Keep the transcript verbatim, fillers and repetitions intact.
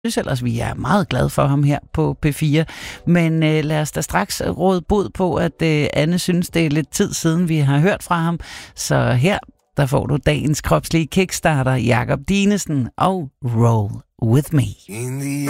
synes ellers, vi er meget glade for ham her på P fire. Men øh, lad os da straks råde bod på, at øh, Anne synes, det er lidt tid siden, vi har hørt fra ham. Så her, der får du dagens kropslige kickstarter, Jakob Dinesen og Roll With Me.